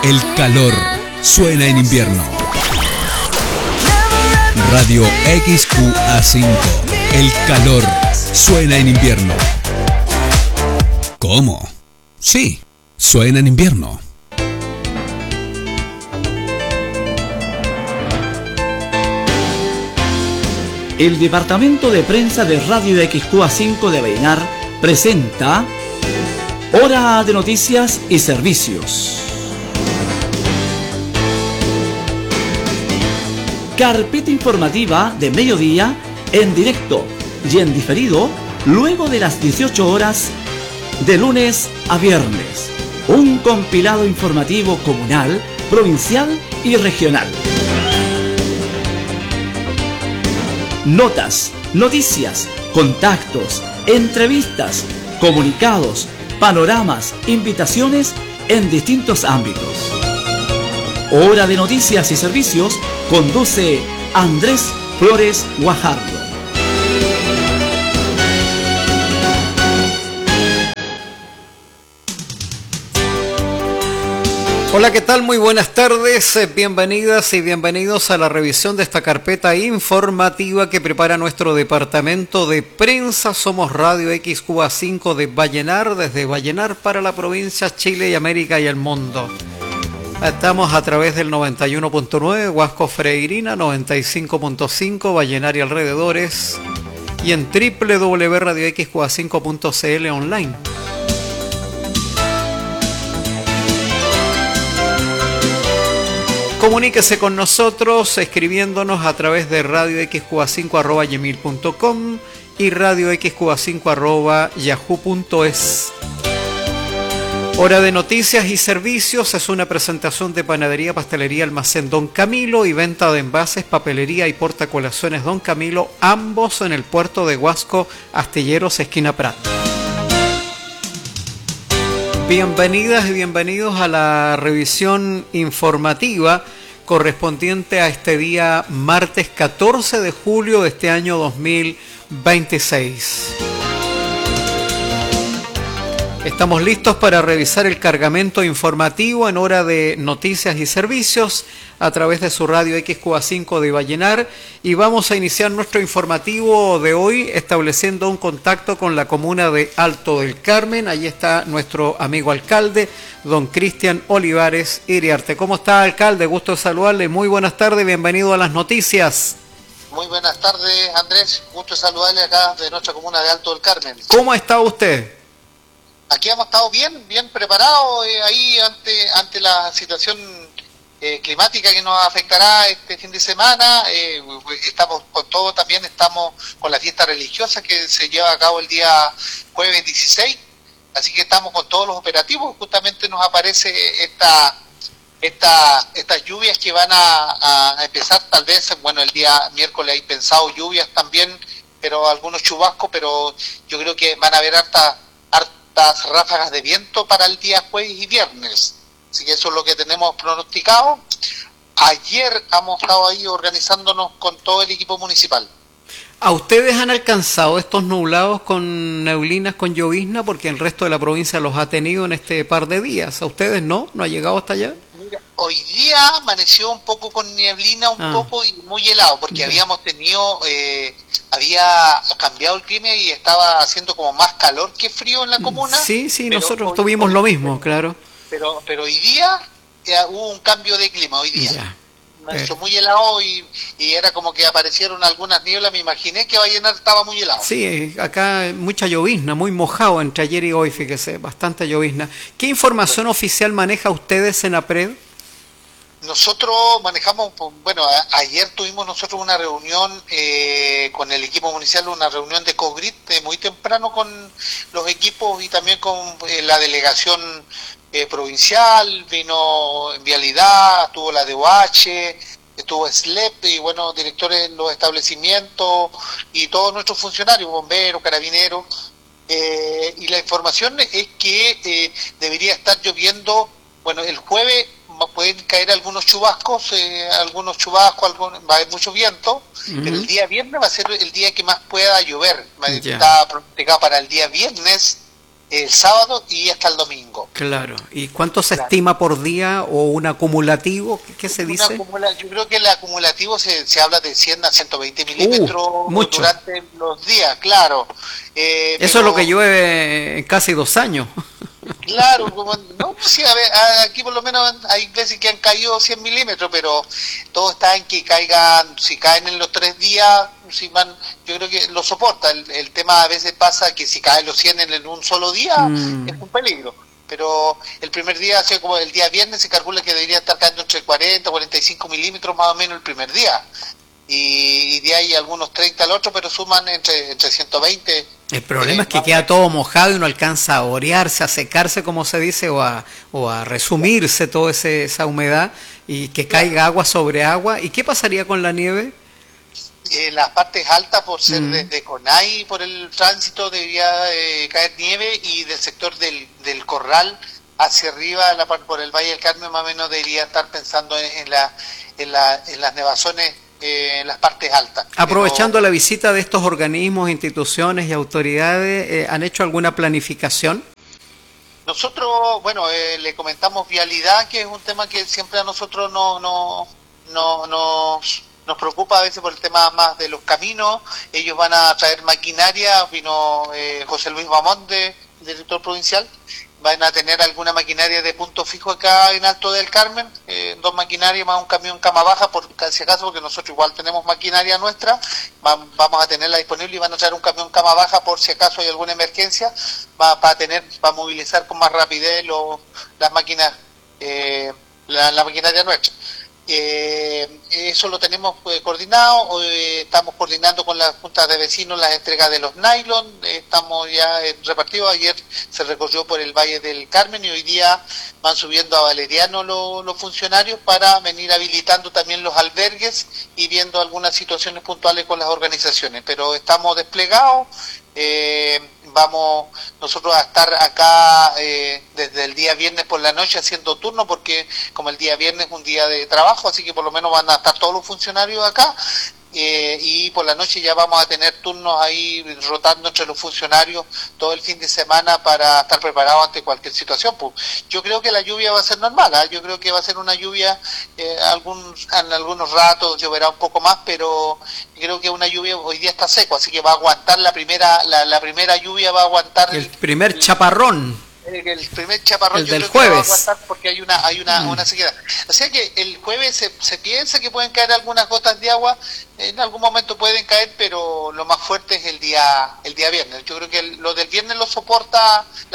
El calor suena en invierno. Radio XQA5. El calor suena en invierno. ¿Cómo? Sí, suena en invierno. El departamento de prensa de Radio XQA5 de Vallenar presenta Hora de Noticias y Servicios. Carpeta informativa de mediodía en directo y en diferido luego de las 18 horas de lunes a viernes. Un compilado informativo comunal, provincial y regional. Notas, noticias, contactos, entrevistas, comunicados, panoramas, invitaciones en distintos ámbitos. Hora de Noticias y Servicios conduce Andrés Flores Guajardo. Hola, ¿qué tal? Muy buenas tardes, bienvenidas y bienvenidos a la revisión de esta carpeta informativa que prepara nuestro departamento de prensa. Somos Radio XQA5 de Vallenar, desde Vallenar para la provincia, Chile y América y el mundo. Estamos a través del 91.9, Huasco Freirina, 95.5, Vallenar y alrededores, y en www.radioxqa5.cl online. Comuníquese con nosotros escribiéndonos a través de radioxqa5@gmail.com y radioxqa5@yahoo.es. Hora de Noticias y Servicios es una presentación de Panadería, Pastelería, Almacén Don Camilo y venta de envases, papelería y portacolaciones Don Camilo, ambos en el puerto de Huasco, Astilleros, esquina Prat. Bienvenidas y bienvenidos a la revisión informativa correspondiente a este día martes 14 de julio de este año 2026. Estamos listos para revisar el cargamento informativo en Hora de Noticias y Servicios a través de su radio XQA5 de Vallenar, y vamos a iniciar nuestro informativo de hoy estableciendo un contacto con la comuna de Alto del Carmen. Allí está nuestro amigo alcalde, don Cristian Olivares Iriarte. ¿Cómo está, alcalde? Gusto de saludarle. Muy buenas tardes, bienvenido a las noticias. Muy buenas tardes, Andrés. Gusto de saludarle acá de nuestra comuna de Alto del Carmen. ¿Cómo está usted? Aquí hemos estado bien preparados ahí ante la situación climática que nos afectará este fin de semana. Estamos con todo, también estamos con la fiesta religiosa que se lleva a cabo el día jueves 16, así que estamos con todos los operativos. Justamente nos aparece estas lluvias que van a empezar tal vez, bueno, el día miércoles hay pensado lluvias también, pero algunos chubascos, pero yo creo que van a haber hartas ráfagas de viento para el día jueves y viernes, así que eso es lo que tenemos pronosticado. Ayer hemos estado ahí organizándonos con todo el equipo municipal. ¿A ustedes han alcanzado estos nublados con neblinas, con llovizna? Porque el resto de la provincia los ha tenido en este par de días. ¿A ustedes no? ¿No ha llegado hasta allá? Mira, hoy día amaneció un poco con neblina, un poco y muy helado, porque habíamos tenido... había cambiado el clima y estaba haciendo como más calor que frío en la comuna. Sí, nosotros tuvimos lo mismo, claro. Pero hoy día hubo un cambio de clima, hoy día. Amaneció muy helado y era como que aparecieron algunas nieblas, me imaginé que Vallenar estaba muy helado. Sí, acá mucha llovizna, muy mojado entre ayer y hoy, fíjese, bastante llovizna. ¿Qué información oficial maneja ustedes en APRED? Nosotros manejamos, bueno, ayer tuvimos nosotros una reunión con el equipo municipal, una reunión de COGRIT muy temprano con los equipos y también con la delegación provincial, vino en Vialidad, estuvo la DOH, estuvo SLEP y bueno, directores de los establecimientos y todos nuestros funcionarios, bomberos, carabineros, y la información es que debería estar lloviendo, bueno, el jueves pueden caer algunos chubascos, va a haber mucho viento, pero el día viernes va a ser el día que más pueda llover. Está pronosticado para el día viernes el sábado y hasta el domingo. Claro. ¿Y cuánto se Claro. estima por día o un acumulativo? ¿Qué se dice? Yo creo que el acumulativo se habla de 100 a 120 milímetros mucho. durante los días, claro. Eso es lo que llueve en casi 2 años. Claro, no, sí, a ver, aquí por lo menos hay veces que han caído 100 milímetros, pero todo está en que caigan, si caen en los 3 días, si van, yo creo que lo soporta. El tema a veces pasa que si caen los 100 en un solo día, es un peligro. Pero el primer día, así como el día viernes, se calcula que debería estar cayendo entre 40 y 45 milímetros más o menos el primer día. Y de ahí algunos 30 al otro, pero suman entre 120. El problema es que queda todo mojado y no alcanza a orearse, a secarse, como se dice, o a resumirse toda esa humedad y que caiga agua sobre agua. ¿Y qué pasaría con la nieve? En las partes altas, por ser desde Conay, por el tránsito, debería caer nieve, y del sector del Corral hacia arriba, por el Valle del Carmen, más o menos debería estar pensando en las nevazones en las partes altas. Aprovechando la visita de estos organismos, instituciones y autoridades, ¿han hecho alguna planificación? Nosotros, bueno, le comentamos vialidad, que es un tema que siempre a nosotros nos preocupa a veces por el tema más de los caminos. Ellos van a traer maquinaria, vino José Luis Bamonde, director provincial, van a tener alguna maquinaria de punto fijo acá en Alto del Carmen, 2 maquinarias más un camión cama baja, por si acaso, porque nosotros igual tenemos maquinaria nuestra, vamos a tenerla disponible, y van a traer un camión cama baja por si acaso hay alguna emergencia, para movilizar con más rapidez las máquinas, la maquinaria nuestra. Eso lo tenemos coordinado. Estamos coordinando con las juntas de vecinos las entregas de los nylon. Estamos ya repartidos. Ayer se recorrió por el Valle del Carmen y hoy día van subiendo a Valeriano los funcionarios para venir habilitando también los albergues y viendo algunas situaciones puntuales con las organizaciones, pero estamos desplegados. Vamos nosotros a estar acá desde el día viernes por la noche haciendo turno, porque como el día viernes es un día de trabajo, así que por lo menos van a estar todos los funcionarios acá, y por la noche ya vamos a tener turnos ahí rotando entre los funcionarios todo el fin de semana para estar preparados ante cualquier situación. Pues yo creo que la lluvia va a ser normal, yo creo que va a ser una lluvia, en algunos ratos lloverá un poco más, pero creo que una lluvia, hoy día está seco, así que va a aguantar la primera lluvia, va a aguantar el primer chaparrón. El primer chaparrón, el yo del creo que va a jueves, aguantar porque hay una sequedad. O sea que el jueves se piensa que pueden caer algunas gotas de agua, en algún momento pueden caer, pero lo más fuerte es el día viernes. Yo creo que lo del viernes lo soporta